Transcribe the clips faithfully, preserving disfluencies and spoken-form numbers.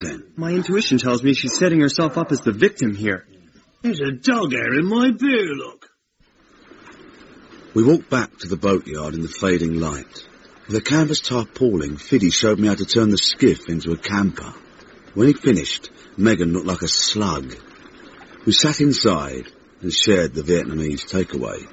then? My intuition tells me she's setting herself up as the victim here. There's a dog hair in my beer, look. We walked back to the boatyard in the fading light. With a canvas tarpaulin, Fiddy showed me how to turn the skiff into a camper. When he finished, Megan looked like a slug. We sat inside and shared the Vietnamese takeaway.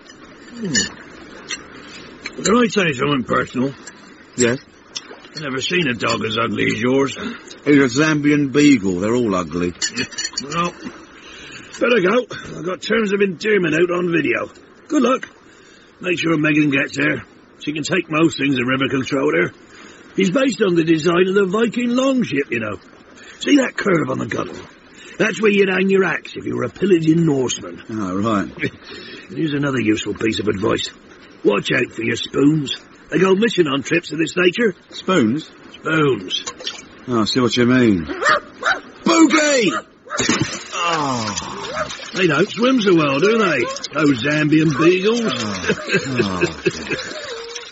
Hmm. Can I say something personal? Yes? I've never seen a dog as ugly as yours. He's a Zambian beagle. They're all ugly. Well, better go. I've got terms of endearment out on video. Good luck. Make sure Megan gets there. She can take most things a river can throw at her. He's based on the design of the Viking longship, you know. See that curve on the gunnel? That's where you'd hang your axe if you were a pillaging Norseman. Oh, right. Here's another useful piece of advice. Watch out for your spoons. They go missing on trips of this nature. Spoons? Spoons. Oh, I see what you mean. Boogie! Oh. They don't swim so well, do they? Those Zambian beagles. Oh. Oh.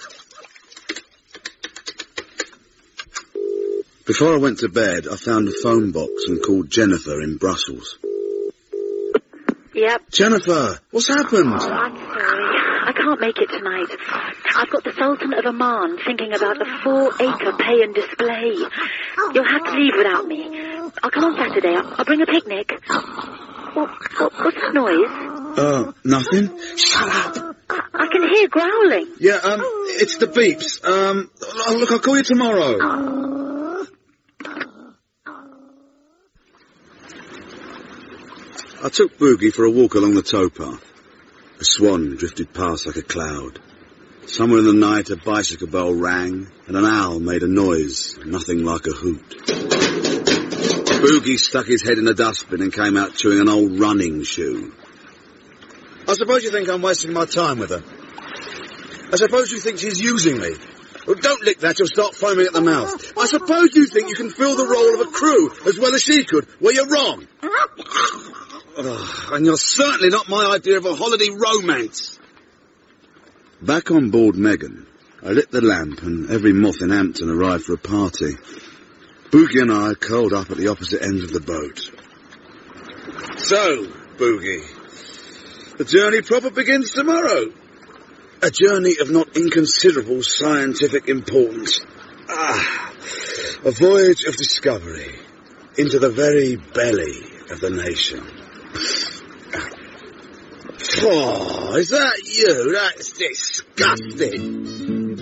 Before I went to bed, I found a phone box and called Jennifer in Brussels. Yep. Jennifer, what's happened? Oh, I'm sorry. I can't make it tonight. I've got the Sultan of Oman thinking about the four-acre pay and display. You'll have to leave without me. I'll come on Saturday. I'll, I'll bring a picnic. What, what, what's that noise? Uh, nothing. Shut up. I, I can hear growling. Yeah, um, it's the beeps. Um, oh, look, I'll call you tomorrow. I took Boogie for a walk along the towpath. A swan drifted past like a cloud. Somewhere in the night a bicycle bell rang, and an owl made a noise, nothing like a hoot. Boogie stuck his head in a dustbin and came out chewing an old running shoe. I suppose you think I'm wasting my time with her. I suppose you think she's using me. Well, don't lick that, you'll start foaming at the mouth. I suppose you think you can fill the role of a crew as well as she could. Well, you're wrong. Oh, and you're certainly not my idea of a holiday romance. Back on board Megan, I lit the lamp and every moth in Hampton arrived for a party. Boogie and I curled up at the opposite ends of the boat. So, Boogie, the journey proper begins tomorrow. A journey of not inconsiderable scientific importance. Ah, a voyage of discovery into the very belly of the nation. Oh, is that you? That's disgusting.